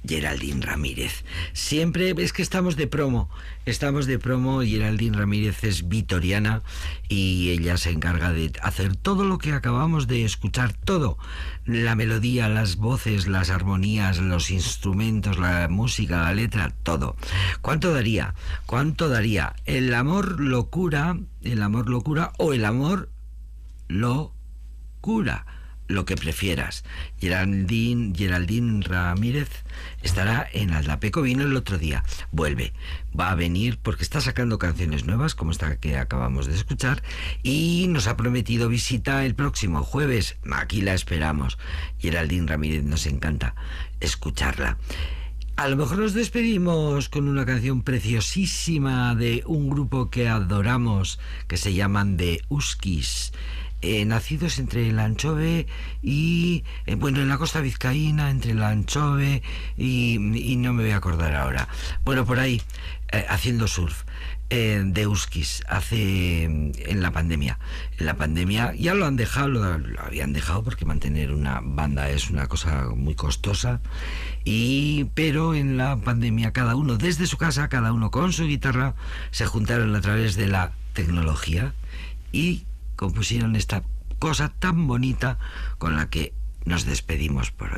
Geraldine Ramírez. Siempre es que estamos de promo. Geraldine Ramírez es vitoriana y ella se encarga de hacer todo lo que acabamos de escuchar, todo. La melodía, las voces, las armonías, los instrumentos, la música, la letra, todo. ¿Cuánto daría? El amor locura o el amor lo cura, lo que prefieras. Geraldine Ramírez estará en Aldapeco, vino el otro día, va a venir porque está sacando canciones nuevas como esta que acabamos de escuchar y nos ha prometido visita el próximo jueves. Aquí la esperamos. Geraldine Ramírez, nos encanta escucharla. A lo mejor nos despedimos con una canción preciosísima de un grupo que adoramos, que se llaman The Huskies. Nacidos entre la Anchove y en la costa vizcaína, entre la Anchove y no me voy a acordar ahora, por ahí, haciendo surf. De Huskies en la pandemia ya lo habían dejado porque mantener una banda es una cosa muy costosa, pero en la pandemia cada uno desde su casa, cada uno con su guitarra, se juntaron a través de la tecnología y compusieron esta cosa tan bonita con la que nos despedimos por hoy.